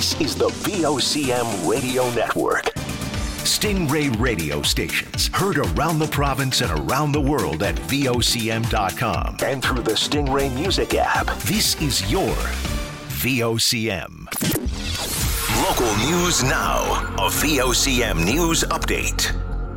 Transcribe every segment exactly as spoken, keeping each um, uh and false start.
This is the V O C M Radio Network. Stingray radio stations heard around the province and around the world at V O C M dot com and through the Stingray Music app. This is your V O C M. Local news now. A V O C M News Update.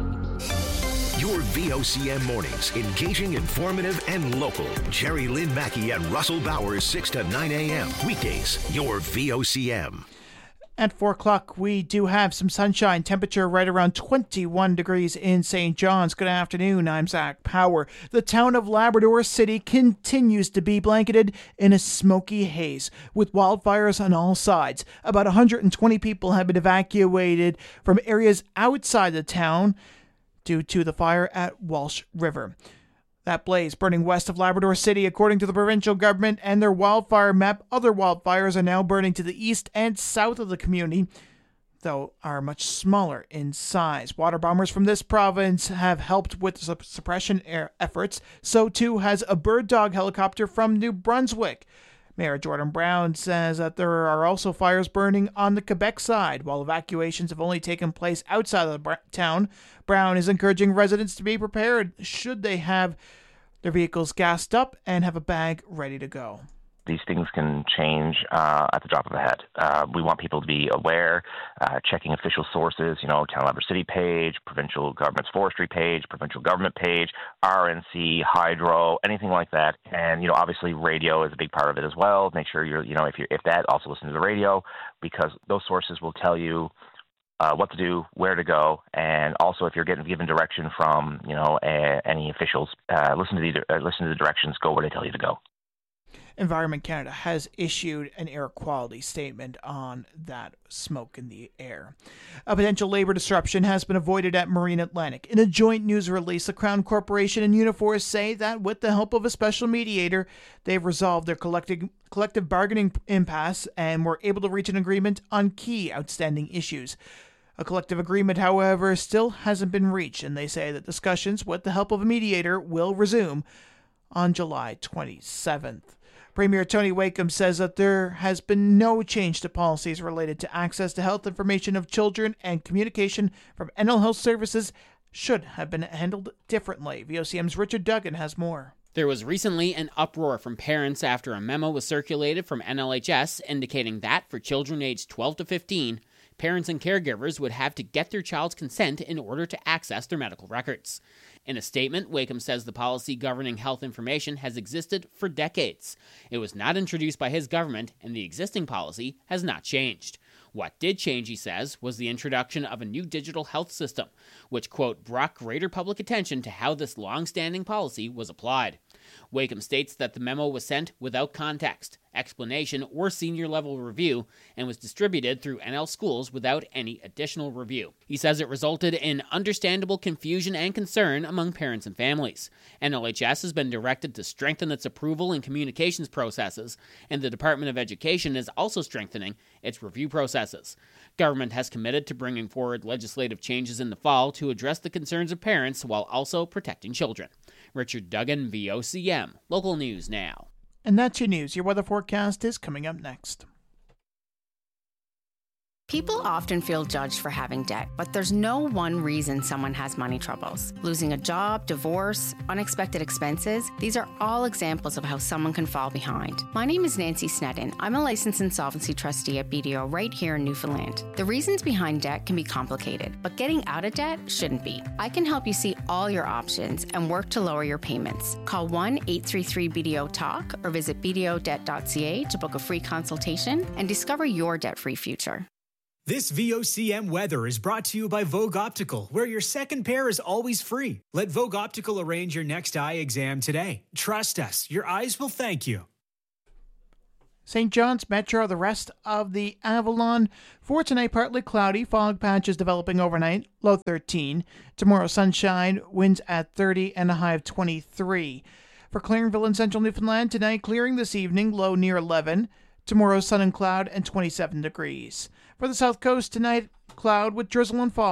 Your V O C M mornings, engaging, informative, and local. Jerry Lynn Mackey and Russell Bowers, six to nine a.m. Weekdays, your V O C M. At four o'clock, we do have some sunshine. Temperature right around twenty-one degrees in Saint John's. Good afternoon. I'm Zach Power. The town of Labrador City continues to be blanketed in a smoky haze with wildfires on all sides. About one hundred twenty people have been evacuated from areas outside the town due to the fire at Walsh River. That blaze burning west of Labrador City, according to the provincial government and their wildfire map. Other wildfires are now burning to the east and south of the community, though are much smaller in size. Water bombers from this province have helped with the suppression efforts. So too has a bird dog helicopter from New Brunswick. Mayor Jordan Brown says that there are also fires burning on the Quebec side. While evacuations have only taken place outside of the town, Brown is encouraging residents to be prepared should they have their vehicles gassed up and have a bag ready to go. These things can change uh, at the drop of a hat. Uh, we want people to be aware, uh, checking official sources, you know, Town of Labrador City page, provincial government's forestry page, provincial government page, R N C, hydro, anything like that. And, you know, obviously radio is a big part of it as well. Make sure you're, you know, if you're, if that, also listen to the radio, because those sources will tell you uh, what to do, where to go, and also if you're getting given direction from, you know, uh, any officials, uh, listen to the uh, listen to the directions, go where they tell you to go. Environment Canada has issued an air quality statement on that smoke in the air. A potential labor disruption has been avoided at Marine Atlantic. In a joint news release, the Crown Corporation and Unifor say that with the help of a special mediator, they've resolved their collective, collective bargaining impasse and were able to reach an agreement on key outstanding issues. A collective agreement, however, still hasn't been reached, and they say that discussions with the help of a mediator will resume on July twenty-seventh. Premier Tony Wakeham says that there has been no change to policies related to access to health information of children, and communication from N L Health Services should have been handled differently. V O C M's Richard Duggan has more. There was recently an uproar from parents after a memo was circulated from N L H S indicating that for children aged twelve to fifteen, parents and caregivers would have to get their child's consent in order to access their medical records. In a statement, Wakeham says the policy governing health information has existed for decades. It was not introduced by his government, and the existing policy has not changed. What did change, he says, was the introduction of a new digital health system, which, quote, brought greater public attention to how this long-standing policy was applied. Wakeham states that the memo was sent without context, explanation, or senior-level review, and was distributed through N L schools without any additional review. He says it resulted in understandable confusion and concern among parents and families. N L H S has been directed to strengthen its approval and communications processes, and the Department of Education is also strengthening its review processes. Government has committed to bringing forward legislative changes in the fall to address the concerns of parents while also protecting children. Richard Duggan, V O C M. Local News Now. And that's your news. Your weather forecast is coming up next. People often feel judged for having debt, but there's no one reason someone has money troubles. Losing a job, divorce, unexpected expenses, these are all examples of how someone can fall behind. My name is Nancy Sneddon. I'm a licensed insolvency trustee at B D O right here in Newfoundland. The reasons behind debt can be complicated, but getting out of debt shouldn't be. I can help you see all your options and work to lower your payments. Call one eight three three B D O talk or visit b d o debt dot c a to book a free consultation and discover your debt-free future. This V O C M weather is brought to you by Vogue Optical, where your second pair is always free. Let Vogue Optical arrange your next eye exam today. Trust us, your eyes will thank you. Saint John's Metro, the rest of the Avalon. For tonight, partly cloudy, fog patches developing overnight, low thirteen. Tomorrow, sunshine, winds at thirty and a high of twenty-three. For Clarenville and Central Newfoundland, tonight clearing this evening, low near eleven. Tomorrow, sun and cloud and twenty-seven degrees. For the South Coast tonight, cloud with drizzle and fog,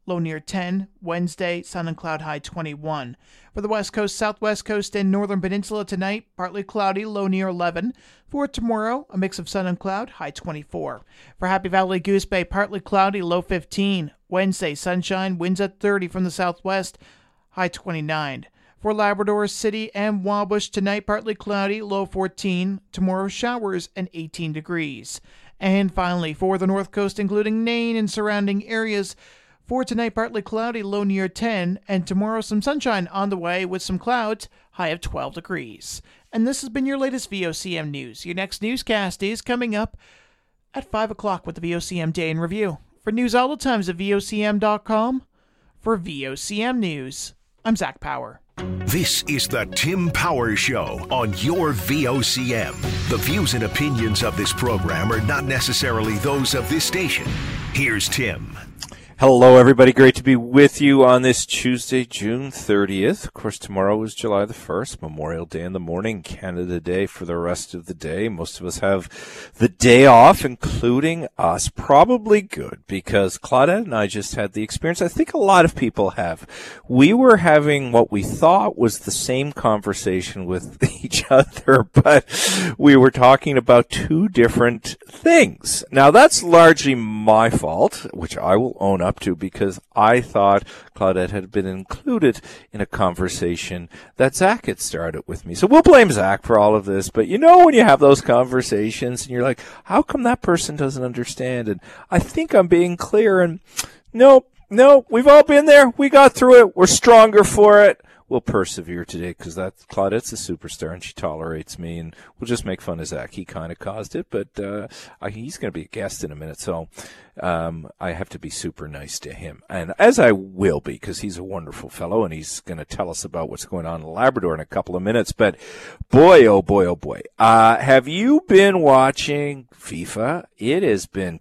low near ten. Wednesday, sun and cloud, high twenty-one. For the west coast, southwest coast, and northern peninsula tonight, partly cloudy, low near eleven. For tomorrow, a mix of sun and cloud, high twenty-four. For Happy Valley, Goose Bay, partly cloudy, low fifteen. Wednesday, sunshine, winds at thirty from the southwest, high twenty-nine. For Labrador City and Wabush tonight, partly cloudy, low fourteen. Tomorrow, showers and eighteen degrees. And finally, for the north coast, including Nain and surrounding areas, for tonight, partly cloudy, low near ten. And tomorrow, some sunshine on the way with some clouds, high of twelve degrees. And this has been your latest V O C M news. Your next newscast is coming up at five o'clock with the V O C M Day in Review. For news all the times at V O C M dot com, for V O C M News, I'm Zach Power. This is the Tim Power Show on your V O C M. The views and opinions of this program are not necessarily those of this station. Here's Tim. Hello, everybody. Great to be with you on this Tuesday, June thirtieth. Of course, tomorrow is July the first, Memorial Day in the morning, Canada Day for the rest of the day. Most of us have the day off, including us. Probably good, because Claudette and I just had the experience I think a lot of people have. We were having what we thought was the same conversation with each other, but we were talking about two different things. Now, that's largely my fault, which I will own up to, because I thought Claudette had been included in a conversation that Zach had started with me. So we'll blame Zach for all of this, but you know when you have those conversations and you're like, how come that person doesn't understand? And I think I'm being clear, and nope, nope, we've all been there. We got through it. We're stronger for it. We'll persevere today, because that Claudette's a superstar and she tolerates me, and we'll just make fun of Zach. He kind of caused it, but uh, I, he's going to be a guest in a minute, so um, I have to be super nice to him. And as I will be, because he's a wonderful fellow, and he's going to tell us about what's going on in Labrador in a couple of minutes. But boy, oh boy, oh boy. Uh, have you been watching FIFA? It has been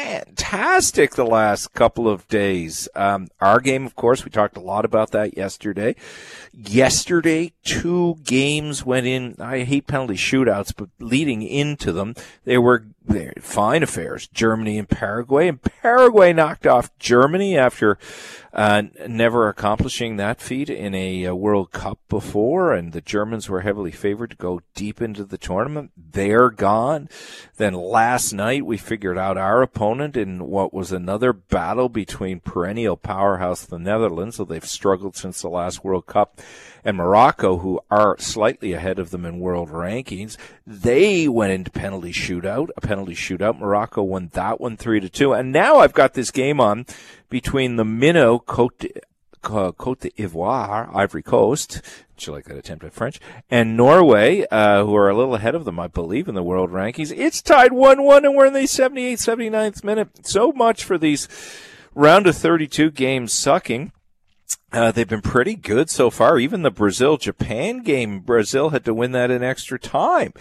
fantastic the last couple of days. Um, our game, of course, we talked a lot about that yesterday. Yesterday, two games went in. I hate penalty shootouts, but leading into them, they were fine affairs. Germany and Paraguay. And Paraguay knocked off Germany after uh, never accomplishing that feat in a, a World Cup before. And the Germans were heavily favored to go deep into the tournament. They're gone. Then last night, we figured out our opponent in what was another battle between perennial powerhouse the Netherlands, so they've struggled since the last World Cup, and Morocco, who are slightly ahead of them in world rankings. They went into penalty shootout, a penalty shootout. Morocco won that one three to two. And now I've got this game on between the minnow Cote Cote d'Ivoire, Ivory Coast, do you like that attempt at French, and Norway, uh, who are a little ahead of them, I believe, in the world rankings. It's tied one one, and we're in the seventy-eighth, seventy-ninth minute. So much for these round of thirty-two games sucking. Uh, they've been pretty good so far. Even the Brazil-Japan game, Brazil had to win that in extra time.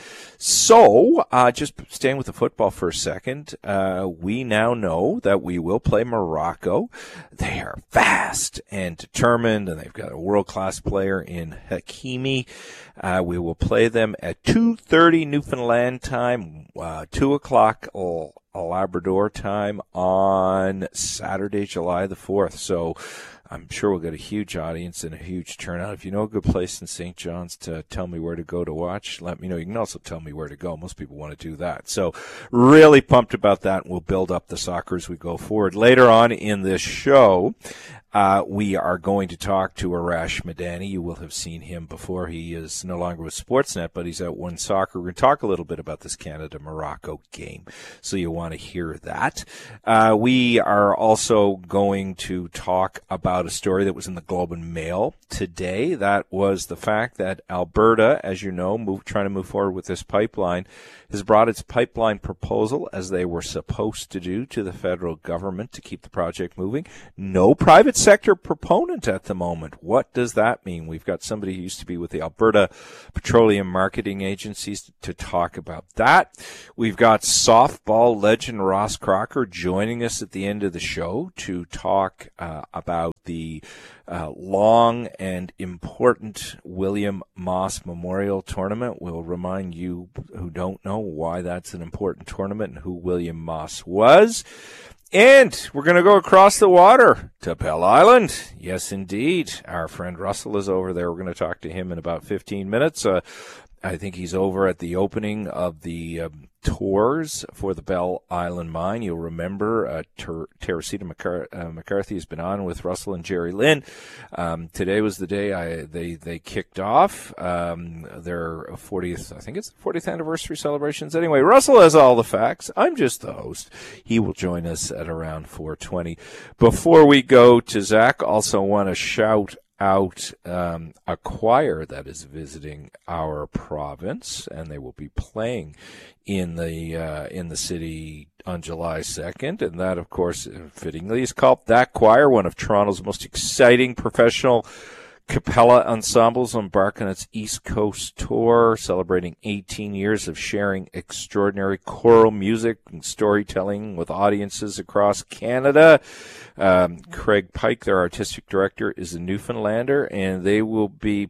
So, uh, just staying with the football for a second, uh, we now know that we will play Morocco. They are fast and determined, and they've got a world-class player in Hakimi. Uh, we will play them at two thirty Newfoundland time, uh, two o'clock Labrador time on Saturday, July the fourth. So, I'm sure we'll get a huge audience and a huge turnout. If you know a good place in Saint John's to tell me where to go to watch, let me know. You can also tell me where to go. Most people want to do that. So really pumped about that, and we'll build up the soccer as we go forward. Later on in this show, uh, we are going to talk to Arash Madani. You will have seen him before. He is no longer with Sportsnet, but he's at One Soccer. We're going to talk a little bit about this Canada-Morocco game, so you want to hear that. Uh, we are also going to talk about a story that was in the Globe and Mail today. That was the fact that Alberta, as you know, move, trying to move forward with this pipeline, has brought its pipeline proposal, as they were supposed to do, to the federal government to keep the project moving. No private sector proponent at the moment. What does that mean? We've got somebody who used to be with the Alberta Petroleum Marketing Agencies to talk about that. We've got softball legend Ross Crocker joining us at the end of the show to talk uh, about the uh, long and important William Moss Memorial Tournament. We'll remind you who don't know why that's an important tournament and who William Moss was. And we're going to go across the water to Bell Island. Yes, indeed. Our friend Russell is over there. We're going to talk to him in about fifteen minutes. Uh, I think he's over at the opening of the um, tours for the Bell Island Mine. You'll remember uh, Ter- Teresita McCar- uh, McCarthy has been on with Russell and Jerry Lynn. Um, today was the day I, they they kicked off um, their fortieth, I think it's the fortieth anniversary celebrations. Anyway, Russell has all the facts. I'm just the host. He will join us at around four twenty. Before we go to Zach, also want to shout out um, a choir that is visiting our province, and they will be playing in the uh, in the city on July second, and that, of course, fittingly is called That Choir, one of Toronto's most exciting professional Capella ensembles embark on its East Coast tour, celebrating eighteen years of sharing extraordinary choral music and storytelling with audiences across Canada. Um, Craig Pike, their artistic director, is a Newfoundlander, and they will be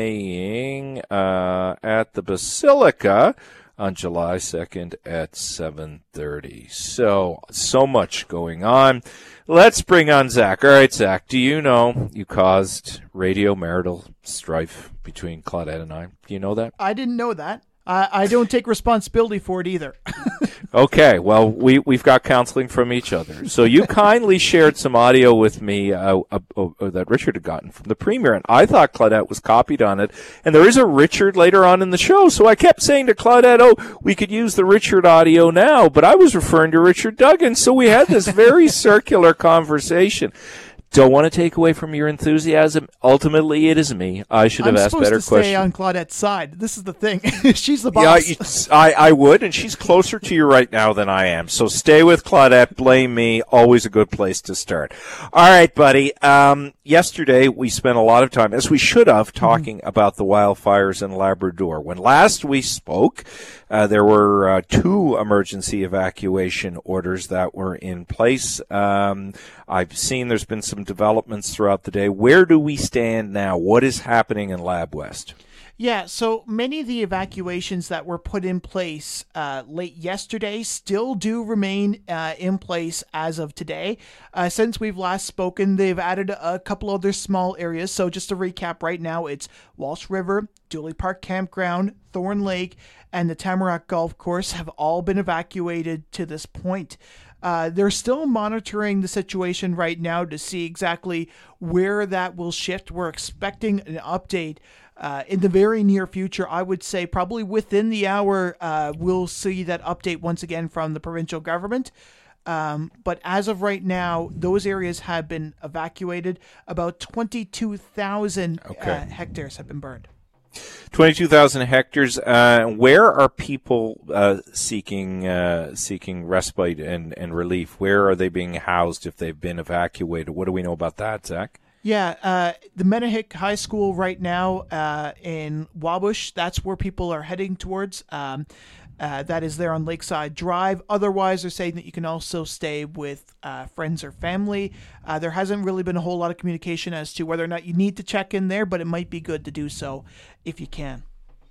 playing uh, at the Basilica on July second at seven thirty. So, so much going on. Let's bring on Zach. All right, Zach, do you know you caused radio marital strife between Claudette and I? Do you know that? I didn't know that. I, I don't take responsibility for it either. Okay, well, we, we've got counseling from each other. So you kindly shared some audio with me uh, uh, uh, that Richard had gotten from the Premier, and I thought Claudette was copied on it. And there is a Richard later on in the show, so I kept saying to Claudette, oh, we could use the Richard audio now, but I was referring to Richard Duggan, so we had this very circular conversation. Don't want to take away from your enthusiasm. Ultimately, it is me. I should have I'm asked better questions. I'm supposed to questions. stay on Claudette's side. This is the thing. She's the boss. Yeah, it's, I, I would, and she's closer to you right now than I am. So stay with Claudette. Blame me. Always a good place to start. All right, buddy. Um, yesterday, we spent a lot of time, as we should have, talking mm-hmm. about the wildfires in Labrador. When last we spoke, uh, there were uh, two emergency evacuation orders that were in place. Um, I've seen there's been some developments throughout the day. Where do we stand now? What is happening in Lab West? Yeah, so many of the evacuations that were put in place uh, late yesterday still do remain uh, in place as of today. Uh, since we've last spoken, they've added a couple other small areas. So just to recap right now, it's Walsh River, Dooley Park Campground, Thorn Lake, and the Tamarack Golf Course have all been evacuated to this point. Uh, they're still monitoring the situation right now to see exactly where that will shift. We're expecting an update uh, in the very near future. I would say probably within the hour, uh, we'll see that update once again from the provincial government. Um, but as of right now, those areas have been evacuated. About twenty-two thousand okay. uh, hectares have been burned. twenty-two thousand hectares. Uh, where are people uh, seeking uh, seeking respite and, and relief? Where are they being housed if they've been evacuated? What do we know about that, Zach? Yeah, uh, the Menahick High School right now uh, in Wabush, that's where people are heading towards. Um, uh, that is there on Lakeside Drive. Otherwise, they're saying that you can also stay with uh, friends or family. Uh, there hasn't really been a whole lot of communication as to whether or not you need to check in there, but it might be good to do so if you can.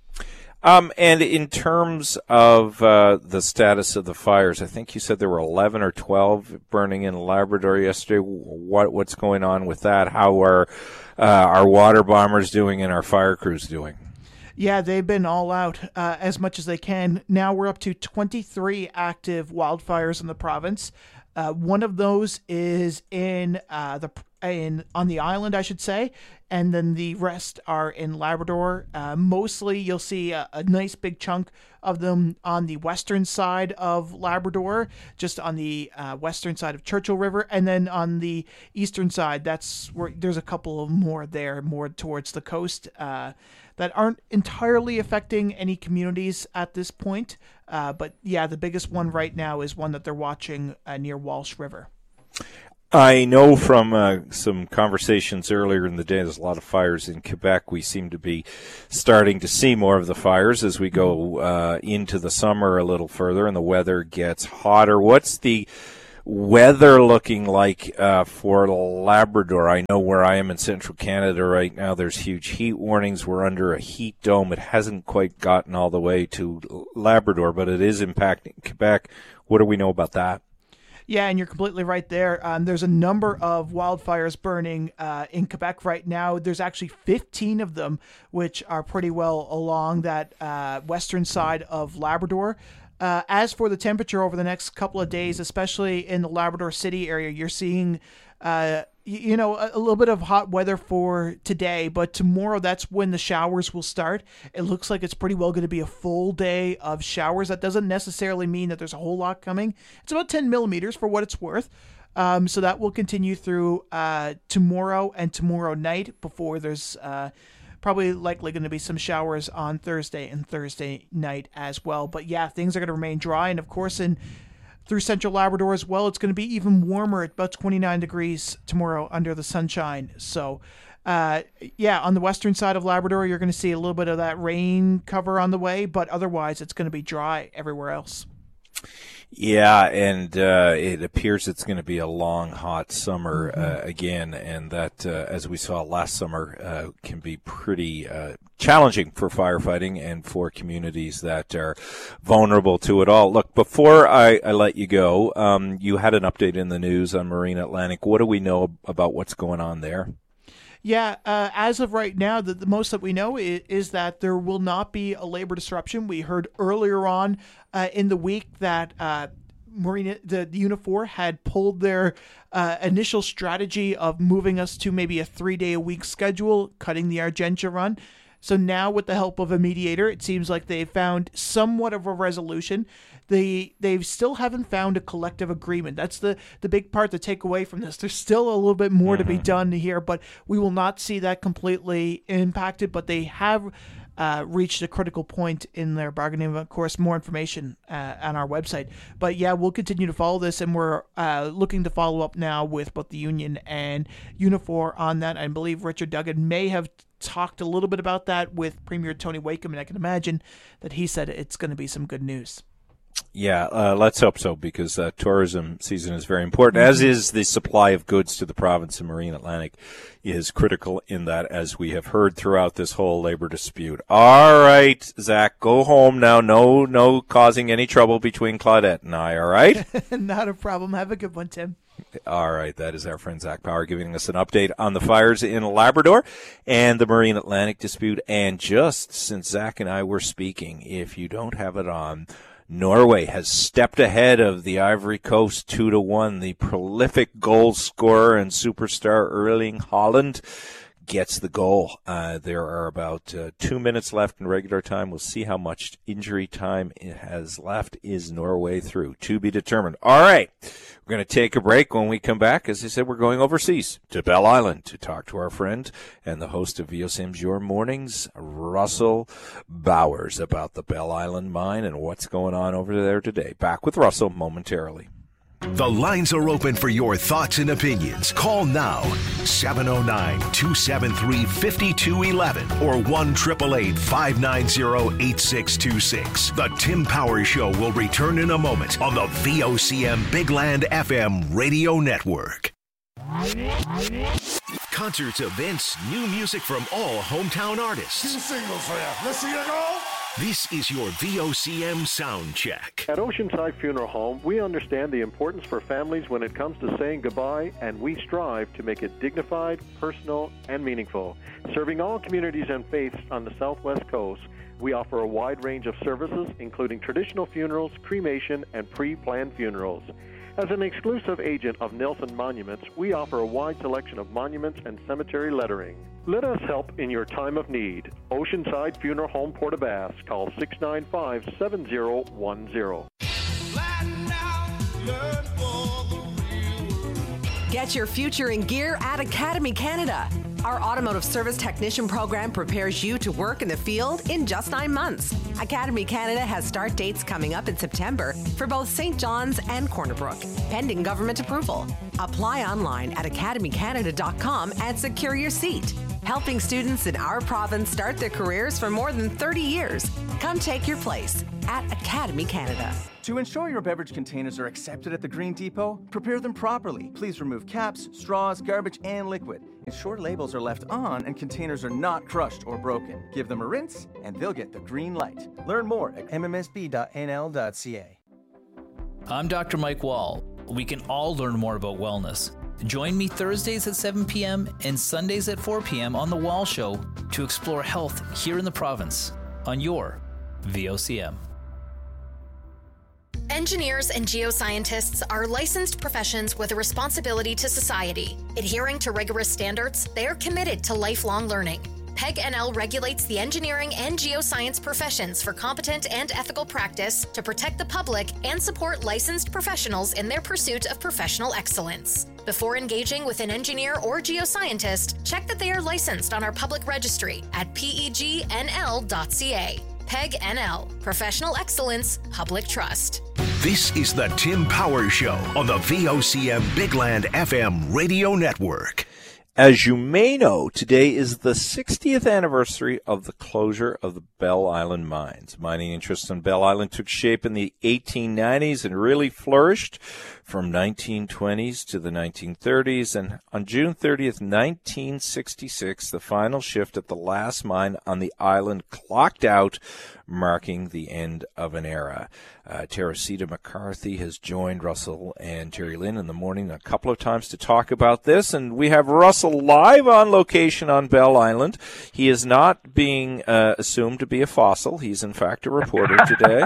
Um, and in terms of uh, the status of the fires, I think you said there were eleven or twelve burning in Labrador yesterday. What what's going on with that? How are uh, our water bombers doing and our fire crews doing? Yeah, they've been all out uh, as much as they can. Now we're up to twenty-three active wildfires in the province. Uh, one of those is in uh, the in on the island, I should say, and then the rest are in Labrador. Uh, mostly, you'll see a, a nice big chunk of them on the western side of Labrador, just on the uh, western side of Churchill River, and then on the eastern side, that's where there's a couple of more there, more towards the coast, uh, that aren't entirely affecting any communities at this point. Uh, but yeah, the biggest one right now is one that they're watching uh, near Walsh River. I know from uh, some conversations earlier in the day, there's a lot of fires in Quebec. We seem to be starting to see more of the fires as we go uh, into the summer a little further and the weather gets hotter. What's the weather looking like uh, for Labrador? I know where I am in central Canada right now, there's huge heat warnings. We're under a heat dome. It hasn't quite gotten all the way to Labrador, but it is impacting Quebec. What do we know about that? Yeah, and you're completely right there. Um, there's a number of wildfires burning uh, in Quebec right now. There's actually fifteen of them, which are pretty well along that uh, western side of Labrador. Uh, as for the temperature over the next couple of days, especially in the Labrador City area, you're seeing, uh, you, you know, a, a little bit of hot weather for today, but tomorrow that's when the showers will start. It looks like it's pretty well going to be a full day of showers. That doesn't necessarily mean that there's a whole lot coming. It's about ten millimeters for what it's worth. Um, so that will continue through uh, tomorrow and tomorrow night before there's uh, probably likely going to be some showers on Thursday and Thursday night as well. But yeah, things are going to remain dry. And of course, in through central Labrador as well, it's going to be even warmer at about twenty-nine degrees tomorrow under the sunshine. So uh, yeah, on the western side of Labrador, you're going to see a little bit of that rain cover on the way, but otherwise it's going to be dry everywhere else. Yeah, and uh, it appears it's going to be a long, hot summer uh, again, and that, uh, as we saw last summer, uh, can be pretty uh, challenging for firefighting and for communities that are vulnerable to it all. Look, before I, I let you go, um, you had an update in the news on Marine Atlantic. What do we know about what's going on there? Yeah, uh, as of right now, the, the most that we know is, is that there will not be a labor disruption. We heard earlier on uh, in the week that uh, Marine, the, the Unifor had pulled their uh, initial strategy of moving us to maybe a three-day-a-week schedule, cutting the Argentia run. So now, with the help of a mediator, it seems like they've found somewhat of a resolution. They they still haven't found a collective agreement. That's the, the big part to take away from this. There's still a little bit more mm-hmm. to be done here, but we will not see that completely impacted. But they have uh, reached a critical point in their bargaining. Of course, more information uh, on our website. But yeah, we'll continue to follow this, and we're uh, looking to follow up now with both the union and Unifor on that. I believe Richard Duggan may have talked a little bit about that with Premier Tony Wakeham, and I can imagine that he said it's going to be some good news. Yeah, uh, let's hope so, because uh, tourism season is very important, as is the supply of goods to the province. And Marine Atlantic is critical in that, as we have heard throughout this whole labor dispute. All right, Zach, go home now. No, no causing any trouble between Claudette and I, all right? Not a problem. Have a good one, Tim. All right, that is our friend Zach Power giving us an update on the fires in Labrador and the Marine Atlantic dispute. And just since Zach and I were speaking, if you don't have it on, Norway has stepped ahead of the Ivory Coast two to one. The prolific goal scorer and superstar Erling Haaland gets the goal. Uh, there are about uh, two minutes left in regular time. We'll see how much injury time it has left. Is Norway through? To be determined. All right. We're going to take a break. When we come back, as I said, we're going overseas to Bell Island to talk to our friend and the host of V O C M's Your Mornings, Russell Bowers, about the Bell Island mine and what's going on over there today. Back with Russell momentarily. The lines are open for your thoughts and opinions. Call now, seven oh nine, two seven three, five two one one or one eight eight eight, five nine zero, eight six two six. The Tim Power Show will return in a moment on the V O C M Big Land F M Radio Network. Concerts, events, new music from all hometown artists. Two singles for you. Let's see you go. This is your V O C M Sound Check. At Oceanside Funeral Home, we understand the importance for families when it comes to saying goodbye, and we strive to make it dignified, personal, and meaningful. Serving all communities and faiths on the Southwest Coast, we offer a wide range of services, including traditional funerals, cremation, and pre-planned funerals. As an exclusive agent of Nelson Monuments, we offer a wide selection of monuments and cemetery lettering. Let us help in your time of need. Oceanside Funeral Home, Port-aux-Basques. Call six nine five, seven zero one zero. Get your future in gear at Academy Canada. Our automotive service technician program prepares you to work in the field in just nine months. Academy Canada has start dates coming up in September for both Saint John's and Corner Brook, pending government approval. Apply online at academy canada dot com and secure your seat. Helping students in our province start their careers for more than thirty years. Come take your place at Academy Canada. To ensure your beverage containers are accepted at the Green Depot, prepare them properly. Please remove caps, straws, garbage, and liquid. Ensure labels are left on and containers are not crushed or broken. Give them a rinse, and they'll get the green light. Learn more at m m s b dot n l dot c a. I'm Doctor Mike Wall. We can all learn more about wellness. Join me Thursdays at seven p.m. and Sundays at four p.m. on The Wall Show to explore health here in the province on your V O C M. Engineers and geoscientists are licensed professions with a responsibility to society. Adhering to rigorous standards, they are committed to lifelong learning. P E G N L regulates the engineering and geoscience professions for competent and ethical practice to protect the public and support licensed professionals in their pursuit of professional excellence. Before engaging with an engineer or geoscientist, check that they are licensed on our public registry at p e g n l dot c a. P E G N L, Professional Excellence, Public Trust. This is the Tim Power Show on the V O C M Big Land F M radio network. As you may know, today is the sixtieth anniversary of the closure of the Bell Island mines. Mining interests on Bell Island took shape in the eighteen nineties and really flourished from nineteen twenties to the nineteen thirties. And on June thirtieth, nineteen sixty-six, the final shift at the last mine on the island clocked out, marking the end of an era. Uh, Teresita McCarthy has joined Russell and Terry Lynn in the morning a couple of times to talk about this, and we have Russell live on location on Bell Island. He is not being uh, assumed to be a fossil. He's, in fact, a reporter today.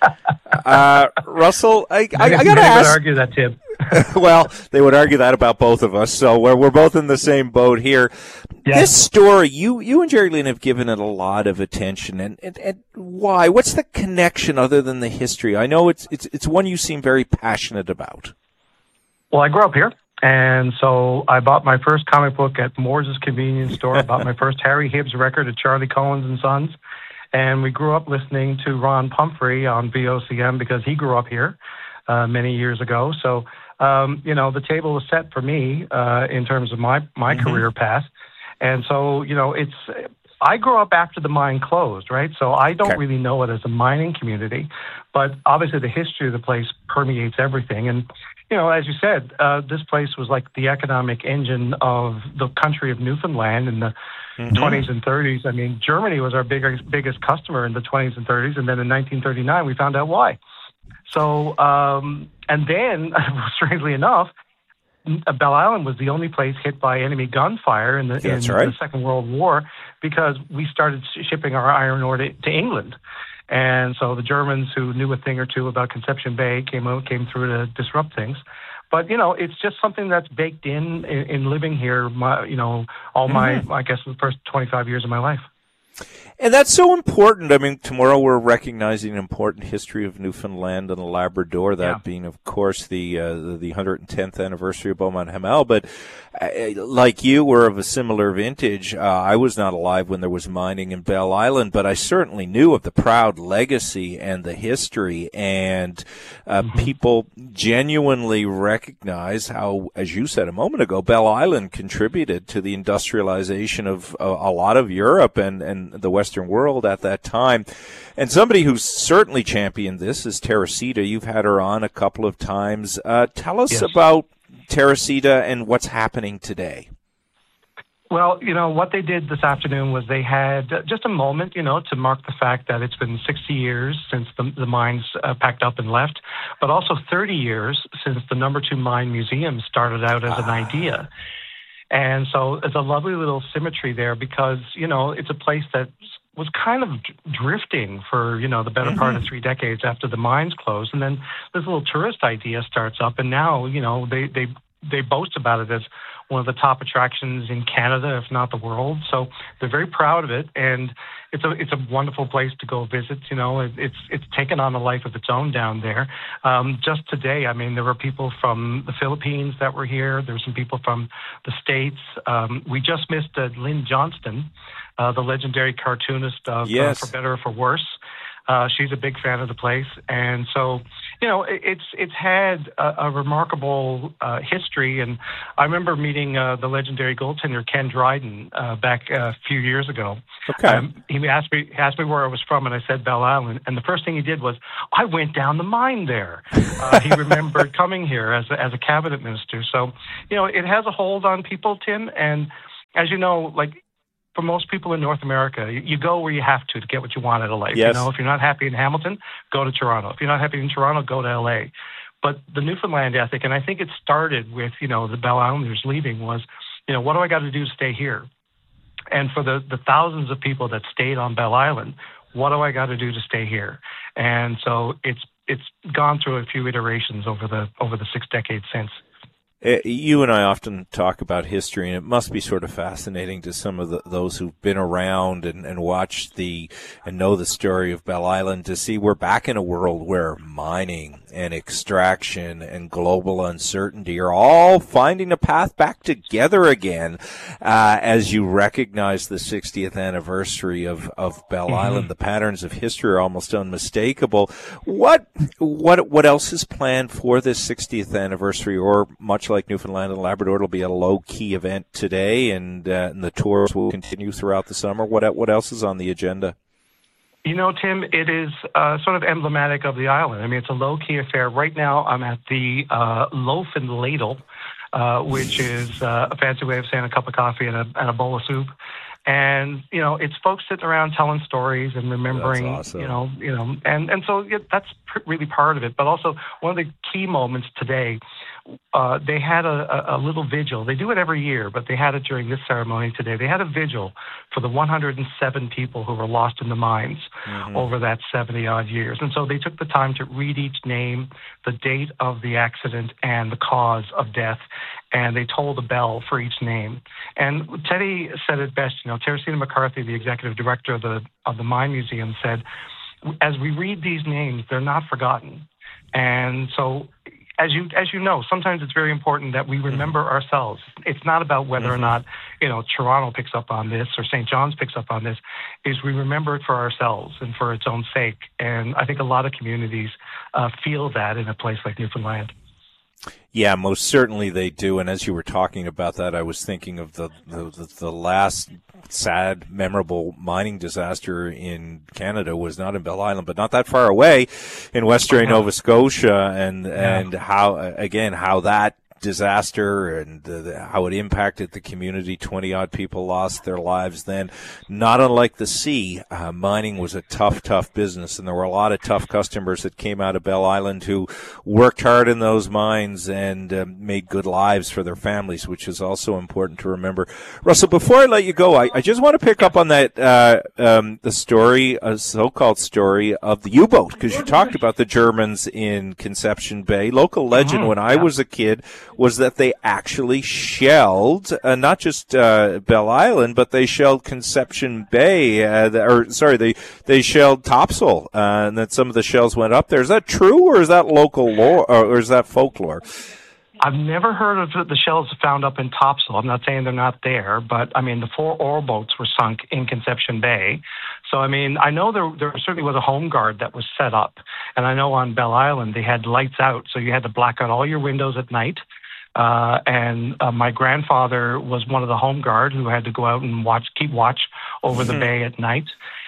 Uh, Russell, I, I, I got to ask. Would argue that, Tim. Well, they would argue that about both of us, so we're, we're both in the same boat here. Yes. This story, you you and Jerry Lynn have given it a lot of attention, and, and, and why? What's the connection other than the history? I know it's it's it's one you seem very passionate about. Well, I grew up here, and so I bought my first comic book at Moore's convenience store. I bought my first Harry Hibbs record at Charlie Collins and Sons, and we grew up listening to Ron Pumphrey on V O C M because he grew up here uh, many years ago. So, um, you know, the table was set for me uh, in terms of my, my mm-hmm. career path. And so, you know, it's, I grew up after the mine closed, right? So I don't okay. really know it as a mining community, but obviously the history of the place permeates everything. And, you know, as you said, uh, this place was like the economic engine of the country of Newfoundland in the mm-hmm. twenties and thirties. I mean, Germany was our biggest, biggest customer in the twenties and thirties. And then in nineteen thirty-nine, we found out why. So, um, and then, strangely enough, Bell Island was the only place hit by enemy gunfire in the, in right. the Second World War because we started shipping our iron ore to, to England. And so the Germans, who knew a thing or two about Conception Bay, came out, came through to disrupt things. But, you know, it's just something that's baked in in, in living here, my, you know, all mm-hmm. my, I guess, the first twenty-five years of my life. And that's so important. I mean, tomorrow we're recognizing an important history of Newfoundland and Labrador, that yeah. being, of course, the uh, the one hundred tenth anniversary of Beaumont Hamel. But uh, like you, we're of a similar vintage. Uh, I was not alive when there was mining in Bell Island, but I certainly knew of the proud legacy and the history. And uh, mm-hmm. people genuinely recognize how, as you said a moment ago, Bell Island contributed to the industrialization of uh, a lot of Europe and, and the Western world at that time. And somebody who's certainly championed this is Teresita. You've had her on a couple of times. Uh, tell us yes. about Teresita and what's happening today. Well, you know, what they did this afternoon was they had just a moment, you know, to mark the fact that it's been sixty years since the, the mines uh, packed up and left, but also thirty years since the number two mine museum started out as an idea. And so it's a lovely little symmetry there because, you know, it's a place that was kind of drifting for, you know, the better mm-hmm. part of three decades after the mines closed. And then this little tourist idea starts up. And now, you know, they, they, they boast about it as one of the top attractions in Canada, if not the world. So they're very proud of it. And it's a it's a wonderful place to go visit. You know, it, it's it's taken on a life of its own down there. Um, just today, I mean, there were people from the Philippines that were here. There were some people from the States. Um, we just missed uh, Lynn Johnston, uh, the legendary cartoonist of yes. uh, For Better or For Worse. Uh, she's a big fan of the place. And so you know, it, it's it's had a, a remarkable uh, history. And I remember meeting uh, the legendary goaltender Ken Dryden uh, back a few years ago. Okay. Um, he asked me asked me where I was from, and I said Belle Island. And the first thing he did was, I went down the mine there. Uh, he remembered coming here as a, as a cabinet minister. So, you know, it has a hold on people, Tim. And as you know, like, for most people in North America, you, you go where you have to to get what you want out of life. Yes. You know, if you're not happy in Hamilton, go to Toronto. If you're not happy in Toronto, go to L A. But the Newfoundland ethic, and I think it started with, you know, the Belle Islanders leaving, was, you know, what do I got to do to stay here? And for the, the thousands of people that stayed on Belle Island, what do I got to do to stay here? And so it's it's gone through a few iterations over the over the six decades since. You and I often talk about history, and it must be sort of fascinating to some of the, those who've been around and, and watched the and know the story of Belle Island to see we're back in a world where mining and extraction and global uncertainty are all finding a path back together again uh, as you recognize the sixtieth anniversary of, of Belle mm-hmm. Island. The patterns of history are almost unmistakable. What what what else is planned for this sixtieth anniversary, or much like Newfoundland and Labrador, it'll be a low-key event today, and, uh, and the tours will continue throughout the summer. What what else is on the agenda? You know, Tim, it is uh, sort of emblematic of the island. I mean, it's a low-key affair. Right now, I'm at the uh, Loaf and Ladle, uh, which is uh, a fancy way of saying a cup of coffee and a, and a bowl of soup. And, you know, it's folks sitting around telling stories and remembering, awesome. you know, you know, and, and so yeah, that's pr- really part of it. But also one of the key moments today, uh, they had a, a, a little vigil. They do it every year, but they had it during this ceremony today. They had a vigil for the one hundred seven people who were lost in the mines mm-hmm. over that seventy odd years. And so they took the time to read each name, the date of the accident, and the cause of death. And they tolled a bell for each name. And Teddy said it best, you know, Teresina McCarthy, the executive director of the of the Mine Museum, said, as we read these names, they're not forgotten. And so, as you as you know, sometimes it's very important that we remember mm-hmm. ourselves. It's not about whether mm-hmm. or not, you know, Toronto picks up on this or Saint John's picks up on this. Is we remember it for ourselves and for its own sake. And I think a lot of communities uh, feel that in a place like Newfoundland. Yeah, most certainly they do. And as you were talking about that, I was thinking of the the, the, the last sad, memorable mining disaster in Canada was not in Belle Island, but not that far away in Western Nova Scotia, and yeah. and how again how that disaster and uh, the, how it impacted the community. twenty odd people lost their lives then. Not unlike the sea, uh, mining was a tough, tough business, and there were a lot of tough customers that came out of Belle Island who worked hard in those mines and uh, made good lives for their families, which is also important to remember. Russell, before I let you go, I, I just want to pick up on that, uh, um, the story, a so-called story of the U-boat, because you talked about the Germans in Conception Bay. Local legend mm-hmm. when I was a kid was that they actually shelled uh, not just uh, Belle Island, but they shelled Conception Bay, uh, or sorry, they they shelled Topsail, uh, and that some of the shells went up there. Is that true, or is that local lore, or is that folklore? I've never heard of the shells found up in Topsail. I'm not saying they're not there, but I mean, the four ore boats were sunk in Conception Bay. So, I mean, I know there there certainly was a home guard that was set up. And I know on Belle Island they had lights out, so you had to black out all your windows at night. Uh, and uh, my grandfather was one of the home guard who had to go out and watch, keep watch over the bay at night.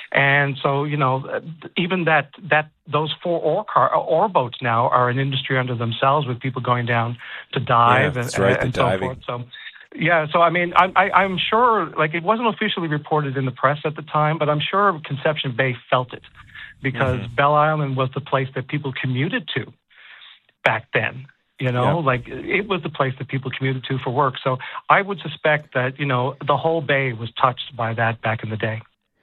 And so, you know, even that, that those four ore, car, ore boats now are an industry unto themselves, with people going down to dive yeah, and, right, and, and so diving. forth. So, yeah, so I mean, I, I, I'm sure, like, it wasn't officially reported in the press at the time, but I'm sure Conception Bay felt it, because mm-hmm. Belle Island was the place that people commuted to back then. You know, yeah. like it was the place that people commuted to for work. So I would suspect that, you know, the whole bay was touched by that back in the day.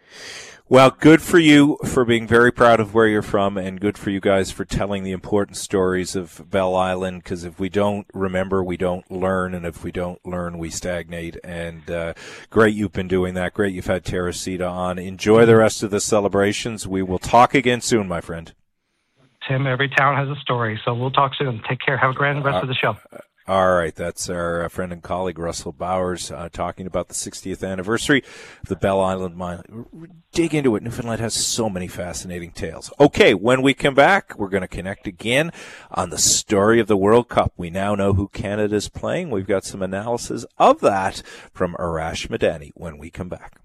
Well, good for you for being very proud of where you're from, and good for you guys for telling the important stories of Belle Island, because if we don't remember, we don't learn, and if we don't learn, we stagnate. And uh, great you've been doing that. Great you've had Teresita on. Enjoy the rest of the celebrations. We will talk again soon, my friend. Tim, every town has a story, so we'll talk soon. Take care. Have a grand rest uh, of the show. All right, that's our uh, friend and colleague Russell Bowers uh, talking about the sixtieth anniversary of the Bell Island Mine. Dig into it. Newfoundland has so many fascinating tales. Okay, when we come back, we're going to connect again on the story of the World Cup. We now know who Canada's playing. We've got some analysis of that from Arash Madani when we come back.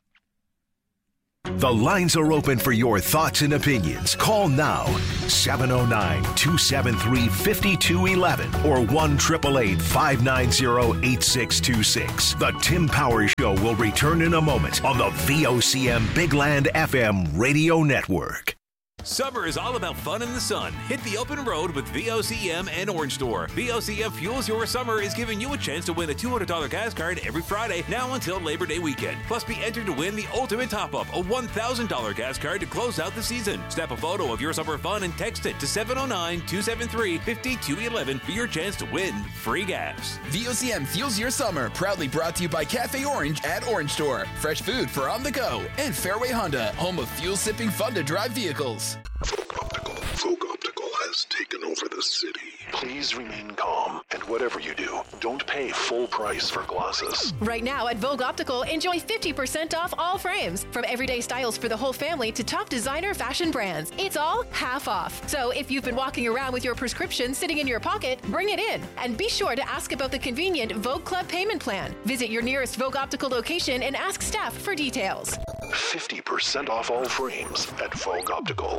The lines are open for your thoughts and opinions. Call now, seven oh nine, two seven three, five two one one or one eight eight eight, five nine zero, eight six two six. The Tim Power Show will return in a moment on the V O C M Big Land F M radio network. Summer is all about fun in the sun. Hit the open road with V O C M and Orange Store. V O C M Fuels Your Summer is giving you a chance to win a two hundred dollars gas card every Friday, now until Labor Day weekend. Plus, be entered to win the ultimate top-up, a one thousand dollars gas card to close out the season. Snap a photo of your summer fun and text it to seven oh nine, two seven three, five two one one for your chance to win free gas. V O C M Fuels Your Summer, proudly brought to you by Cafe Orange at Orange Store. Fresh food for on the go. And Fairway Honda, home of fuel-sipping fun-to-drive vehicles. Vogue Optical. Vogue Optical has taken over the city. Please remain calm, and whatever you do, don't pay full price for glasses. Right now at Vogue Optical, enjoy fifty percent off all frames. From everyday styles for the whole family to top designer fashion brands. It's all half off. So if you've been walking around with your prescription sitting in your pocket, bring it in. And be sure to ask about the convenient Vogue Club payment plan. Visit your nearest Vogue Optical location and ask staff for details. fifty percent off all frames at Vogue Optical.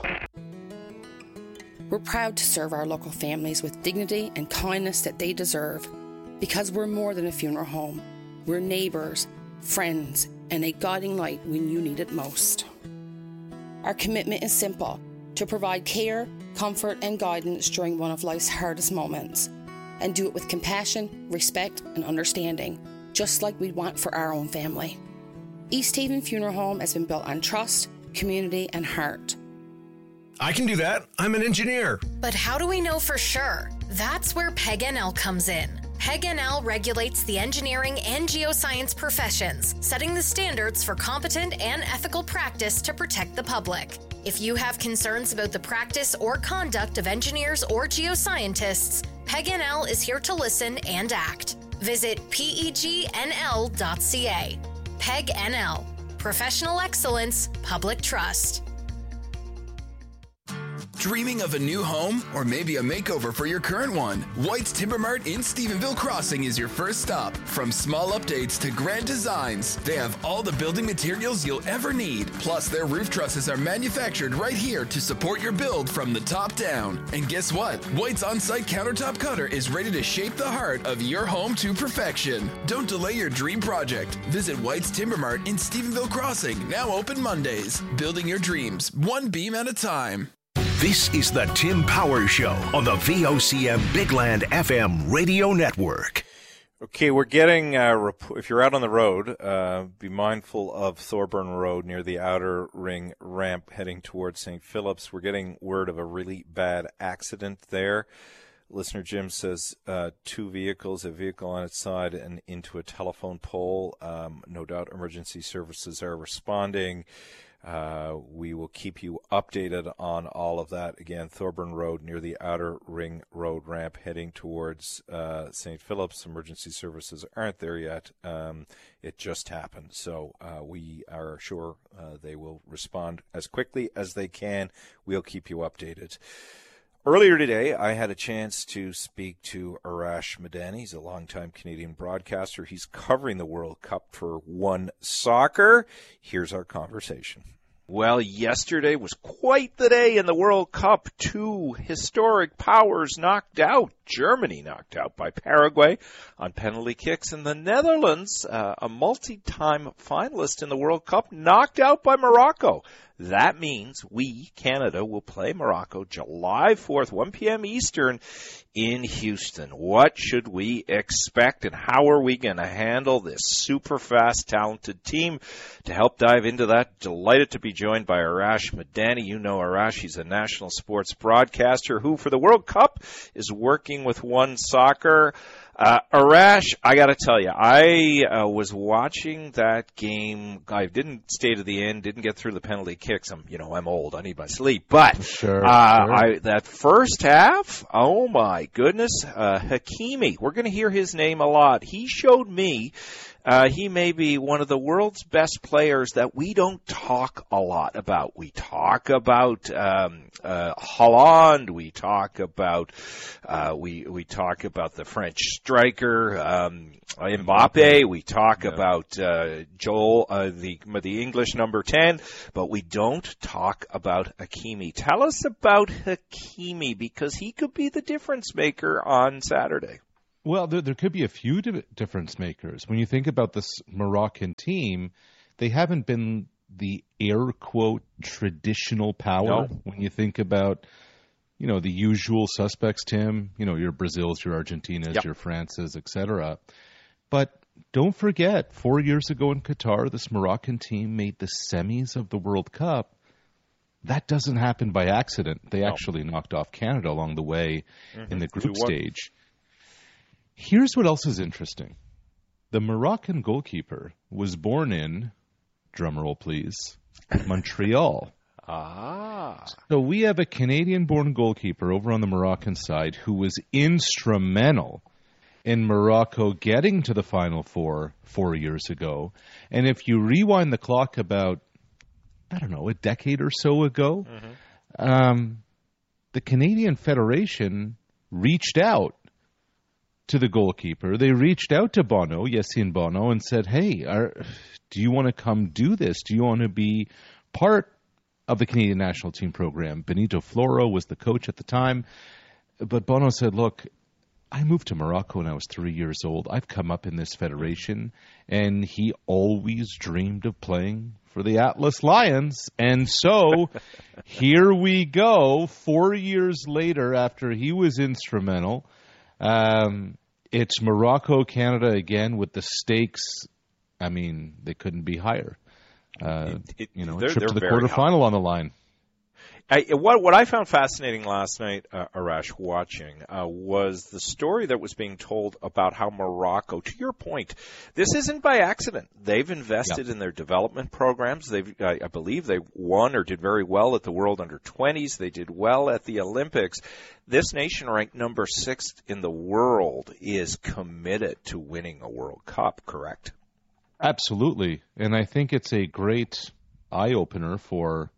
We're proud to serve our local families with dignity and kindness that they deserve. Because we're more than a funeral home. We're neighbours, friends, and a guiding light when you need it most. Our commitment is simple, to provide care, comfort, and guidance during one of life's hardest moments. And do it with compassion, respect, and understanding, just like we'd want for our own family. East Haven Funeral Home has been built on trust, community, and heart. I can do that. I'm an engineer. But how do we know for sure? That's where P E G N L comes in. P E G N L regulates the engineering and geoscience professions, setting the standards for competent and ethical practice to protect the public. If you have concerns about the practice or conduct of engineers or geoscientists, P E G N L is here to listen and act. Visit P E G N L dot C A. P E G N L. Professional excellence, public trust. Dreaming of a new home or maybe a makeover for your current one? White's Timber Mart in Stephenville Crossing is your first stop. From small updates to grand designs, they have all the building materials you'll ever need. Plus, their roof trusses are manufactured right here to support your build from the top down. And guess what? White's on-site countertop cutter is ready to shape the heart of your home to perfection. Don't delay your dream project. Visit White's Timber Mart in Stephenville Crossing, now open Mondays. Building your dreams, one beam at a time. This is the Tim Power Show on the V O C M Big Land F M radio network. Okay, we're getting, uh, rep- if you're out on the road, uh, be mindful of Thorburn Road near the outer ring ramp heading towards Saint Philip's. We're getting word of a really bad accident there. Listener Jim says uh, two vehicles, a vehicle on its side and into a telephone pole. Um, no doubt emergency services are responding. Uh, we will keep you updated on all of that. Again, Thorburn Road near the Outer Ring Road ramp heading towards uh, Saint Philip's. Emergency services aren't there yet. Um, it just happened. So uh, we are sure uh, they will respond as quickly as they can. We'll keep you updated. Earlier today, I had a chance to speak to Arash Madani. He's a longtime Canadian broadcaster. He's covering the World Cup for One Soccer. Here's our conversation. Well, yesterday was quite the day in the World Cup. Two historic powers knocked out. Germany knocked out by Paraguay on penalty kicks, and the Netherlands, uh, a multi-time finalist in the World Cup, knocked out by Morocco. That means we, Canada, will play Morocco July fourth, one p.m. Eastern in Houston. What should we expect, and how are we going to handle this super fast, talented team? To help dive into that, delighted to be joined by Arash Madani. You know Arash, he's a national sports broadcaster who, for the World Cup, is working with One Soccer. Uh, Arash, I got to tell you, I uh, was watching that game. I didn't stay to the end, didn't get through the penalty kicks. I'm, you know, I'm old. I need my sleep. But sure, uh, sure. I, that first half, oh my goodness, uh, Hakimi. We're going to hear his name a lot. He showed me. Uh, he may be one of the world's best players that we don't talk a lot about. We talk about um, uh, Haaland. We talk about uh, we we talk about the French striker um, Mbappe. We talk yeah. about uh, Joel, uh, the the English number ten, but we don't talk about Hakimi. Tell us about Hakimi, because he could be the difference maker on Saturday. Well, there, there could be a few di- difference makers. When you think about this Moroccan team, they haven't been the air quote traditional power. No. When you think about, you know, the usual suspects, Tim, you know, your Brazils, your Argentinas, yep. your Frances, et cetera. But don't forget, four years ago in Qatar, this Moroccan team made the semis of the World Cup. That doesn't happen by accident. They no. actually knocked off Canada along the way mm-hmm. in the group stage. Here's what else is interesting. The Moroccan goalkeeper was born in, drumroll please, Montreal. Ah. So we have a Canadian-born goalkeeper over on the Moroccan side who was instrumental in Morocco getting to the Final Four four years ago. And if you rewind the clock about, I don't know, a decade or so ago, mm-hmm. um, the Canadian Federation reached out to the goalkeeper. They reached out to Bono, Yassine Bono, and said, hey, are, do you want to come do this? Do you want to be part of the Canadian national team program? Benito Floro was the coach at the time. But Bono said, look, I moved to Morocco when I was three years old. I've come up in this federation. And he always dreamed of playing for the Atlas Lions. And so here we go, four years later after he was instrumental. Um, it's Morocco, Canada again with the stakes. I mean, they couldn't be higher. Uh, it, it, you know, they're, a trip they're to the very quarterfinal high. on the line. I, what what I found fascinating last night, uh, Arash, watching, uh, was the story that was being told about how Morocco, to your point, this isn't by accident. They've invested yep. in their development programs. They've, I, I believe they won or did very well at the World Under twenties. They did well at the Olympics. This nation, ranked number six in the world, is committed to winning a World Cup, correct? Absolutely. And I think it's a great eye-opener for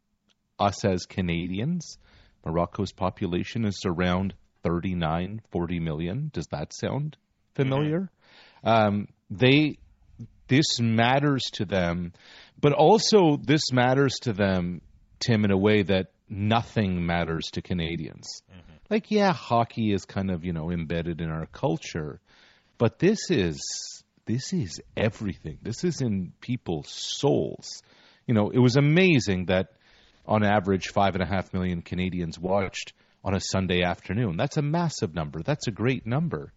us as Canadians. Morocco's population is around thirty-nine, forty million. Does that sound familiar? Mm-hmm. Um, they, this matters to them, but also this matters to them, Tim, in a way that nothing matters to Canadians. Mm-hmm. Like, yeah, hockey is kind of, you know, embedded in our culture, but this is, this is everything. This is in people's souls. You know, it was amazing that on average, five and a half million Canadians watched on a Sunday afternoon. That's a massive number. That's a great number.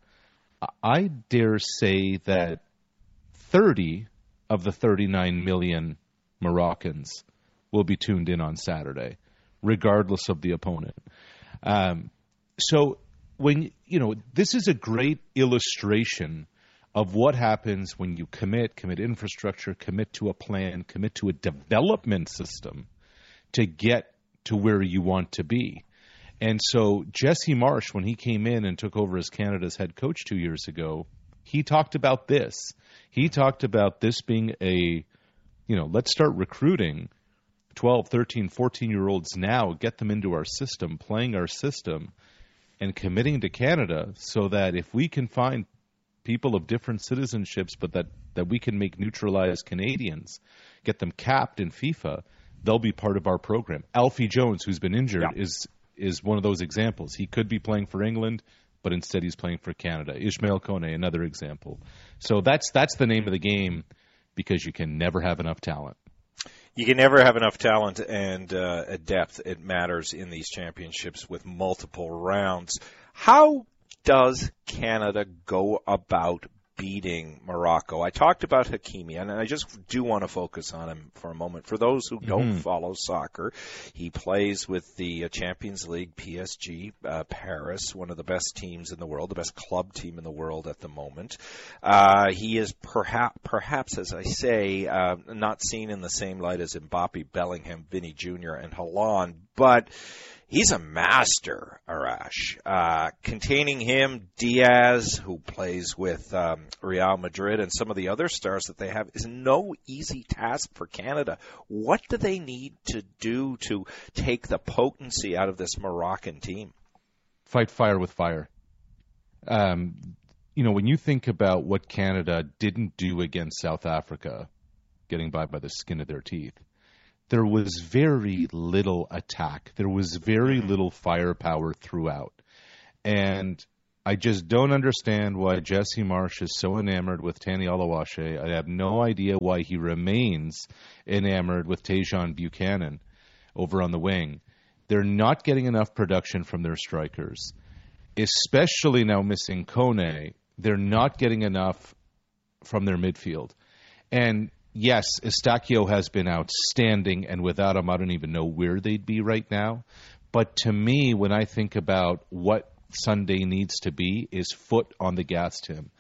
I dare say that thirty of the thirty-nine million Moroccans will be tuned in on Saturday, regardless of the opponent. Um, so when, you know, this is a great illustration of what happens when you commit, commit infrastructure, commit to a plan, commit to a development system to get to where you want to be. And so Jesse Marsh, when he came in and took over as Canada's head coach two years ago, he talked about this. He talked about this being a, you know, let's start recruiting twelve, thirteen, fourteen-year-olds now, get them into our system, playing our system, and committing to Canada so that if we can find people of different citizenships but that, that we can make neutralized Canadians, get them capped in FIFA, they'll be part of our program. Alfie Jones, who's been injured, yeah. is is one of those examples. He could be playing for England, but instead he's playing for Canada. Ismail Kone, another example. So that's that's the name of the game, because you can never have enough talent. You can never have enough talent and uh, depth. It matters in these championships with multiple rounds. How does Canada go about beating Morocco. I talked about Hakimi, and I just do want to focus on him for a moment. For those who don't Mm-hmm. follow soccer, he plays with the uh, Champions League, P S G, uh, Paris, one of the best teams in the world, the best club team in the world at the moment. Uh, he is perhaps, perhaps, as I say, uh, not seen in the same light as Mbappe, Bellingham, Vinny Junior, and Haaland, but he's a master, Arash. Uh, containing him, Diaz, who plays with um, Real Madrid, and some of the other stars that they have, is no easy task for Canada. What do they need to do to take the potency out of this Moroccan team? Fight fire with fire. Um, you know, when you think about what Canada didn't do against South Africa, getting by by the skin of their teeth, there was very little attack. There was very little firepower throughout. And I just don't understand why Jesse Marsch is so enamored with Tani Oluwaseun. I have no idea why he remains enamored with Tajon Buchanan over on the wing. They're not getting enough production from their strikers, especially now missing Kone. They're not getting enough from their midfield. And yes, Estacio has been outstanding, and without him, I don't even know where they'd be right now. But to me, when I think about what Sunday needs to be, is foot on the gas, Tim.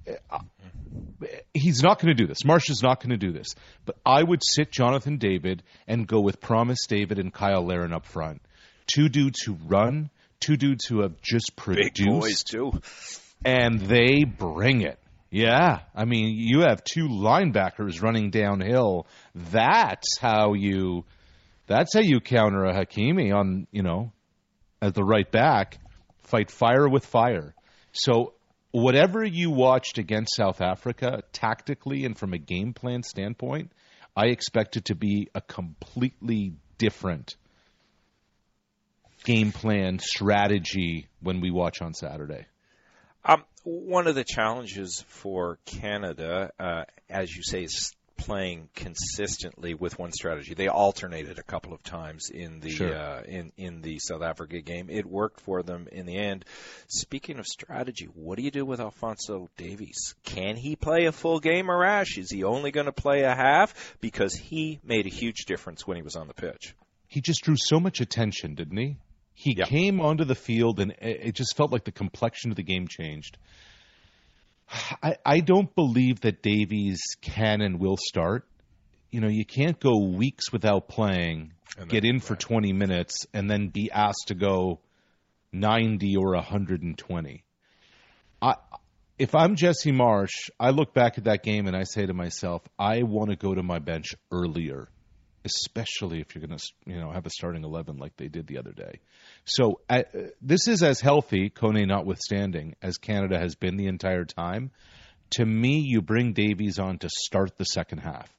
He's not going to do this. Marsch is not going to do this. But I would sit Jonathan David and go with Promise David and Kyle Larin up front. Two dudes who run, two dudes who have just produced. Big boys, too. And they bring it. Yeah, I mean, you have two linebackers running downhill. That's how you that's how you counter a Hakimi on, you know, at the right back. Fight fire with fire. So whatever you watched against South Africa, tactically and from a game plan standpoint, I expect it to be a completely different game plan strategy when we watch on Saturday. Um, one of the challenges for Canada, uh, as you say, is playing consistently with one strategy. They alternated a couple of times in the Sure. uh, in in the South Africa game. It worked for them in the end. Speaking of strategy, what do you do with Alphonso Davies? Can he play a full game, Arash? Is he only going to play a half? Because he made a huge difference when he was on the pitch. He just drew so much attention, didn't he? He Yep. came onto the field, and it it just felt like the complexion of the game changed. I, I don't believe that Davies can and will start. You know, you can't go weeks without playing, And then- get in for twenty minutes, and then be asked to go ninety or one hundred twenty. I, if I'm Jesse Marsch, I look back at that game and I say to myself, I want to go to my bench earlier, especially if you're going to, you know, have a starting eleven like they did the other day. So uh, this is as healthy, Kone notwithstanding, as Canada has been the entire time. To me, you bring Davies on to start the second half.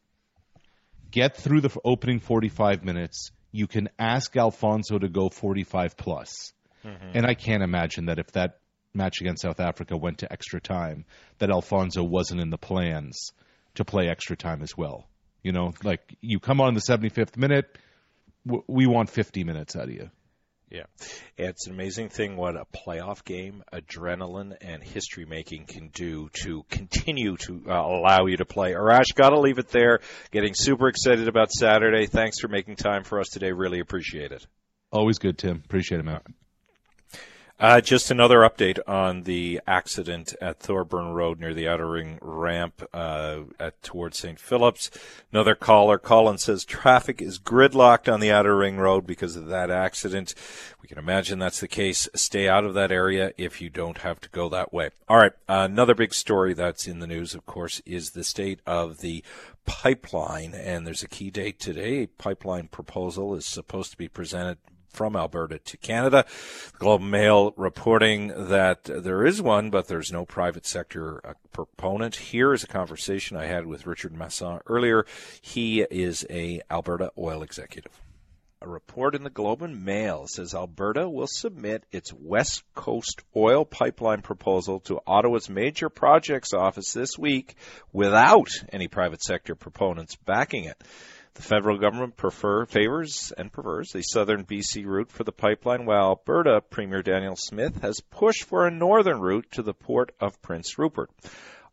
Get through the opening forty-five minutes. You can ask Alphonso to go forty-five plus. Mhm. And I can't imagine that if that match against South Africa went to extra time, that Alphonso wasn't in the plans to play extra time as well. You know, like you come on in the seventy-fifth minute, w- we want fifty minutes out of you. Yeah. It's an amazing thing what a playoff game, adrenaline, and history making can do to continue to uh, allow you to play. Arash, got to leave it there. Getting super excited about Saturday. Thanks for making time for us today. Really appreciate it. Always good, Tim. Appreciate it, man. Uh, just another update on the accident at Thorburn Road near the Outer Ring ramp uh, at towards Saint Philip's. Another caller, Colin, says traffic is gridlocked on the Outer Ring Road because of that accident. We can imagine that's the case. Stay out of that area if you don't have to go that way. All right, uh, another big story that's in the news, of course, is the state of the pipeline, and there's a key date today. A pipeline proposal is supposed to be presented from Alberta to Canada. The Globe and Mail reporting that there is one, but there's no private sector uh, proponent. Here is a conversation I had with Richard Masson earlier. He is a Alberta oil executive. A report in the Globe and Mail says Alberta will submit its West Coast oil pipeline proposal to Ottawa's Major Projects Office this week without any private sector proponents backing it. The federal government prefer, favors and prefers the southern B C route for the pipeline, while Alberta Premier Daniel Smith has pushed for a northern route to the port of Prince Rupert.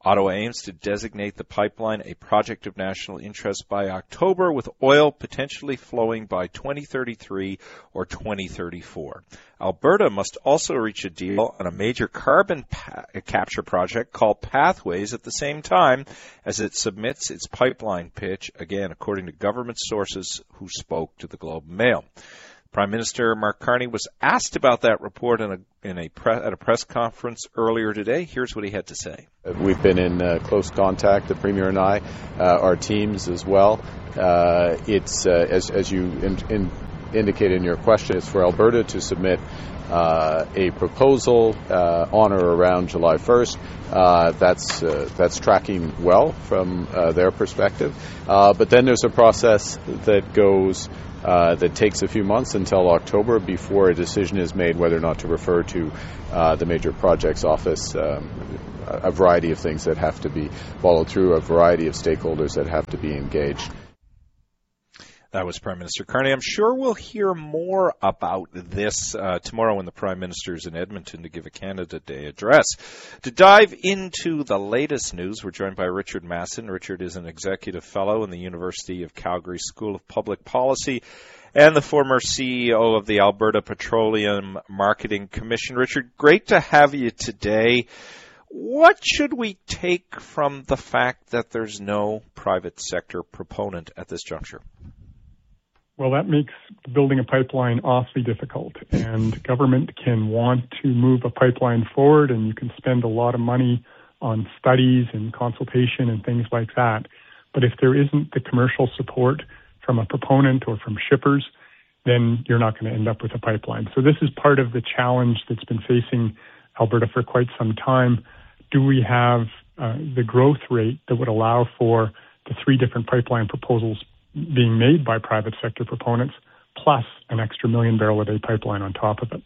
Ottawa aims to designate the pipeline a project of national interest by October, with oil potentially flowing by twenty thirty-three or twenty thirty-four. Alberta must also reach a deal on a major carbon pa- capture project called Pathways at the same time as it submits its pipeline pitch, again, according to government sources who spoke to the Globe and Mail. Prime Minister Mark Carney was asked about that report in a, in a pre, at a press conference earlier today. Here's what he had to say. We've been in uh, close contact, the Premier and I, uh, our teams as well. Uh, it's, uh, as, as you in, in indicated in your question, it's for Alberta to submit uh, a proposal uh, on or around July first. Uh, that's uh, that's tracking well from uh, their perspective. Uh, but then there's a process that goes Uh, that takes a few months until October before a decision is made whether or not to refer to uh, the Major Projects Office. Um, a variety of things that have to be followed through, a variety of stakeholders that have to be engaged. That was Prime Minister Carney. I'm sure we'll hear more about this uh, tomorrow when the Prime Minister is in Edmonton to give a Canada Day address. To dive into the latest news, we're joined by Richard Masson. Richard is an executive fellow in the University of Calgary School of Public Policy and the former C E O of the Alberta Petroleum Marketing Commission. Richard, great to have you today. What should we take from the fact that there's no private sector proponent at this juncture? Well, that makes building a pipeline awfully difficult, and government can want to move a pipeline forward, and you can spend a lot of money on studies and consultation and things like that. But if there isn't the commercial support from a proponent or from shippers, then you're not going to end up with a pipeline. So this is part of the challenge that's been facing Alberta for quite some time. Do we have uh, the growth rate that would allow for the three different pipeline proposals being made by private sector proponents, plus an extra million barrel a day pipeline on top of it?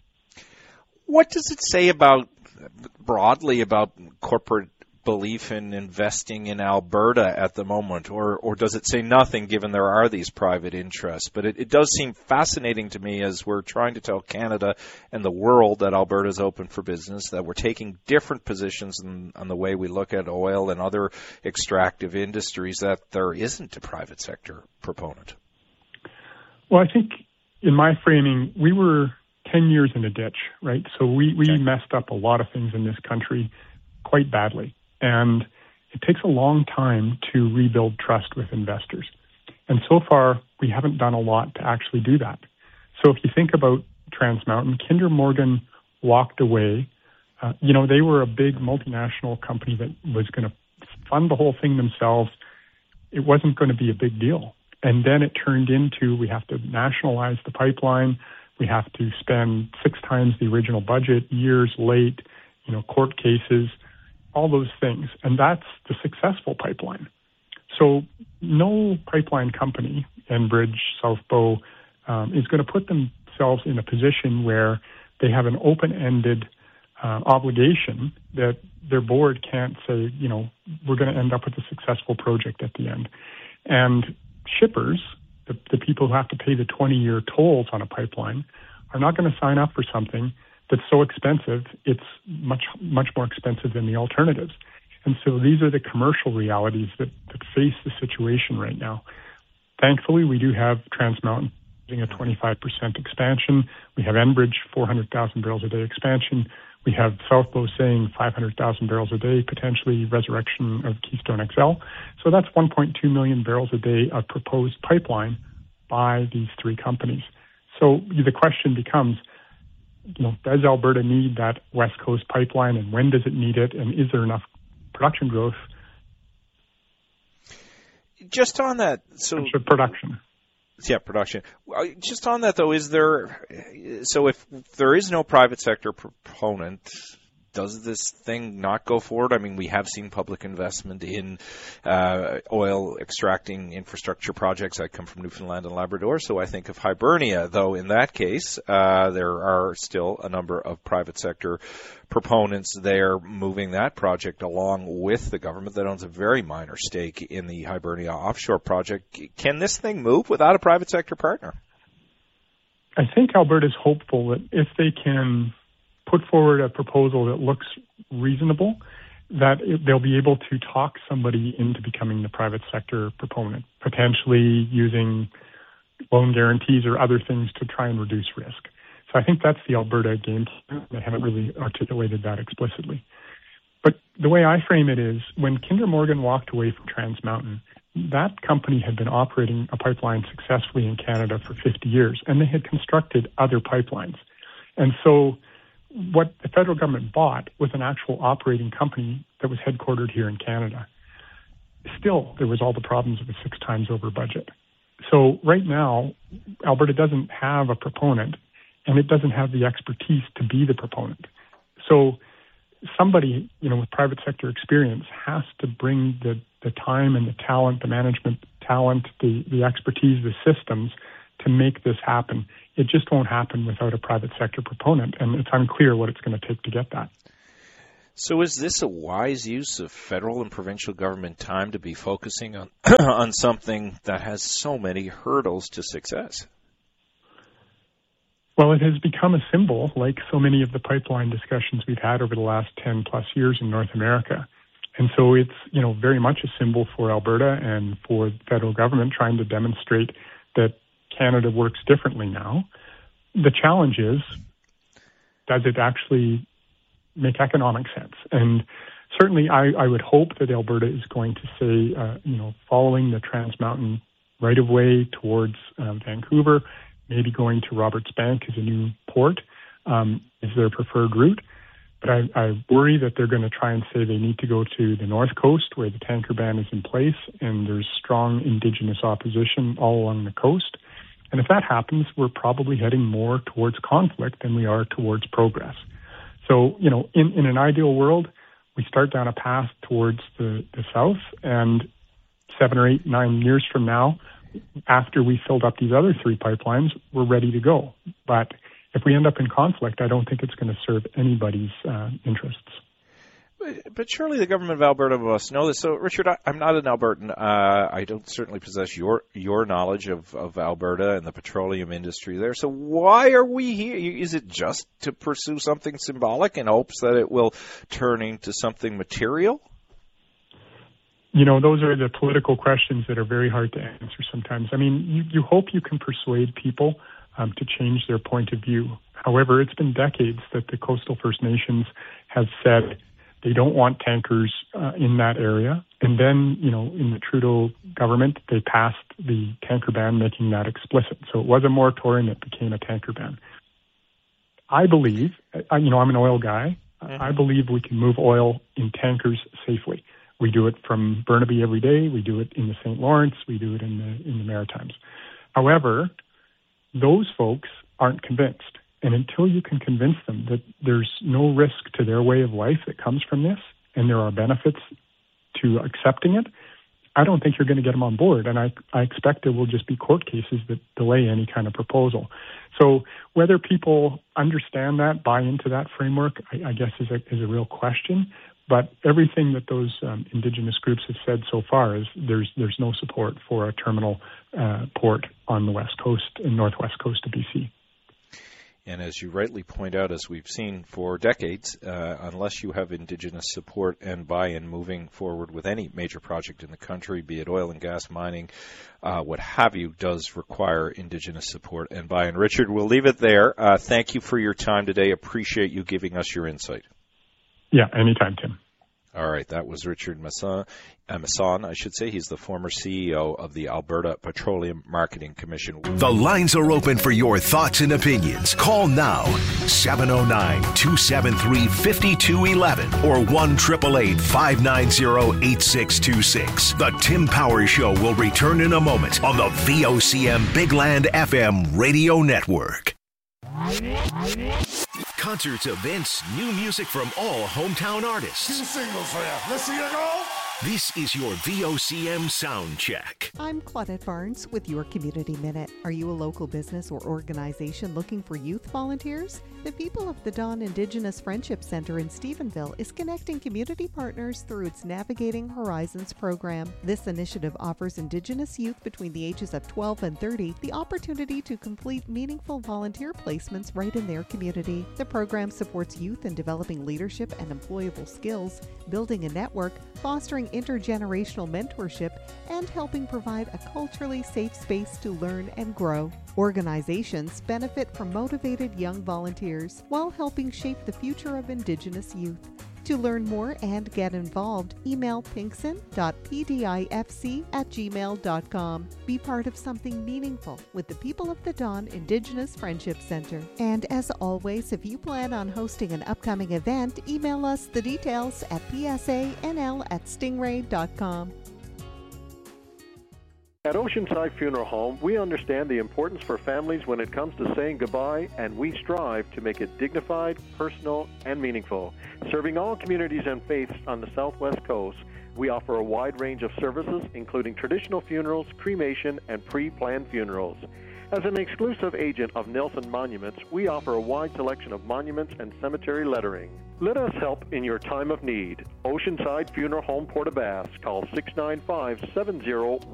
What does it say about, broadly, about corporate belief in investing in Alberta at the moment, or or does it say nothing given there are these private interests? But it, it does seem fascinating to me as we're trying to tell Canada and the world that Alberta is open for business, that we're taking different positions in, on the way we look at oil and other extractive industries, that there isn't a private sector proponent. Well, I think in my framing, we were ten years in a ditch, right? So we, we okay. messed up a lot of things in this country quite badly. And it takes a long time to rebuild trust with investors. And so far, we haven't done a lot to actually do that. So if you think about Trans Mountain, Kinder Morgan walked away. Uh, you know, they were a big multinational company that was going to fund the whole thing themselves. It wasn't going to be a big deal. And then it turned into, we have to nationalize the pipeline. We have to spend six times the original budget, years late, you know, court cases, all those things. And that's the successful pipeline. So no pipeline company, Enbridge, South Bow, um, is going to put themselves in a position where they have an open-ended uh, obligation that their board can't say, you know, we're going to end up with a successful project at the end. And shippers, the, the people who have to pay the twenty-year tolls on a pipeline, are not going to sign up for something that's so expensive, it's much, much more expensive than the alternatives. And so these are the commercial realities that, that face the situation right now. Thankfully, we do have Trans Mountain doing a twenty-five percent expansion. We have Enbridge, four hundred thousand barrels a day expansion. We have South Bow saying five hundred thousand barrels a day, potentially resurrection of Keystone X L. So that's one point two million barrels a day of proposed pipeline by these three companies. So the question becomes, you know, does Alberta need that West Coast pipeline, and when does it need it, and is there enough production growth? Just on that, so production. Yeah, production. Just on that, though, is there, so if there is no private sector proponent, does this thing not go forward? I mean, we have seen public investment in uh, oil extracting infrastructure projects. I come from Newfoundland and Labrador, so I think of Hibernia, though in that case, uh, there are still a number of private sector proponents there moving that project along with the government that owns a very minor stake in the Hibernia offshore project. Can this thing move without a private sector partner? I think Alberta's hopeful that if they can put forward a proposal that looks reasonable that it, they'll be able to talk somebody into becoming the private sector proponent, potentially using loan guarantees or other things to try and reduce risk. So I think that's the Alberta game plan. They haven't really articulated that explicitly. But the way I frame it is, when Kinder Morgan walked away from Trans Mountain, that company had been operating a pipeline successfully in Canada for fifty years, and they had constructed other pipelines. And so what the federal government bought was an actual operating company that was headquartered here in Canada. Still, there was all the problems of a six times over budget. So right now, Alberta doesn't have a proponent, and it doesn't have the expertise to be the proponent. So somebody, you know, with private sector experience has to bring the, the time and the talent, the management talent, the, the expertise, the systems to make this happen. It just won't happen without a private sector proponent, and it's unclear what it's going to take to get that. So is this a wise use of federal and provincial government time to be focusing on on something that has so many hurdles to success? Well, it has become a symbol, like so many of the pipeline discussions we've had over the last ten plus years in North America. And so it's, you know, very much a symbol for Alberta and for the federal government trying to demonstrate that Canada works differently now. The challenge is, does it actually make economic sense? And certainly I, I would hope that Alberta is going to say, uh, you know, following the Trans Mountain right-of-way towards uh, Vancouver, maybe going to Roberts Bank as a new port um, is their preferred route. But I, I worry that they're going to try and say they need to go to the North Coast where the tanker ban is in place and there's strong Indigenous opposition all along the coast. And if that happens, we're probably heading more towards conflict than we are towards progress. So, you know, in, in an ideal world, we start down a path towards the, the south, and seven or eight, nine years from now, after we filled up these other three pipelines, we're ready to go. But if we end up in conflict, I don't think it's going to serve anybody's uh, interests. But, but surely the government of Alberta must know this. So, Richard, I, I'm not an Albertan. Uh, I don't certainly possess your your knowledge of, of Alberta and the petroleum industry there. So why are we here? Is it just to pursue something symbolic in hopes that it will turn into something material? You know, those are the political questions that are very hard to answer sometimes. I mean, you, you hope you can persuade people um, to change their point of view. However, it's been decades that the Coastal First Nations have said they don't want tankers uh, in that area. And then, you know, in the Trudeau government, they passed the tanker ban, making that explicit. So it was a moratorium that became a tanker ban. I believe, I, you know, I'm an oil guy. Mm-hmm. I believe we can move oil in tankers safely. We do it from Burnaby every day. We do it in the Saint Lawrence. We do it in the in the Maritimes. However, those folks aren't convinced. And until you can convince them that there's no risk to their way of life that comes from this, and there are benefits to accepting it, I don't think you're going to get them on board. And I, I expect there will just be court cases that delay any kind of proposal. So whether people understand that, buy into that framework, I, I guess is a, is a real question. But everything that those um, Indigenous groups have said so far is there's there's no support for a terminal uh, port on the west coast and northwest coast of B C. And as you rightly point out, as we've seen for decades, uh, unless you have Indigenous support and buy-in moving forward with any major project in the country, be it oil and gas mining, uh, what have you, does require Indigenous support and buy-in. Richard, we'll leave it there. Uh, thank you for your time today. Appreciate you giving us your insight. Yeah, anytime, Tim. All right, that was Richard Masson, uh, Masson, I should say. He's the former C E O of the Alberta Petroleum Marketing Commission. The lines are open for your thoughts and opinions. Call now, seven oh nine, two seven three, five two one one or one eight eight eight, five nine zero, eight six two six. The Tim Powers Show will return in a moment on the V O C M Big Land F M radio network. Concerts, events, new music from all hometown artists. Two singles for you. Let's see you go. This is your V O C M Sound Check. I'm Claudette Barnes with your Community Minute. Are you a local business or organization looking for youth volunteers? The People of the Dawn Indigenous Friendship Center in Stephenville is connecting community partners through its Navigating Horizons program. This initiative offers Indigenous youth between the ages of twelve and thirty the opportunity to complete meaningful volunteer placements right in their community. The program supports youth in developing leadership and employable skills, building a network, fostering intergenerational mentorship, and helping provide a culturally safe space to learn and grow. Organizations benefit from motivated young volunteers while helping shape the future of Indigenous youth. To learn more and get involved, email pinkson dot p d i f c at gmail dot com. Be part of something meaningful with the People of the Dawn Indigenous Friendship Center. And as always, if you plan on hosting an upcoming event, email us the details at p s a n l at stingray dot com. At Oceanside Funeral Home, we understand the importance for families when it comes to saying goodbye, and we strive to make it dignified, personal, and meaningful. Serving all communities and faiths on the Southwest Coast, we offer a wide range of services, including traditional funerals, cremation, and pre-planned funerals. As an exclusive agent of Nelson Monuments, we offer a wide selection of monuments and cemetery lettering. Let us help in your time of need. Oceanside Funeral Home, Port-aux-Basques. Call six nine five, seven zero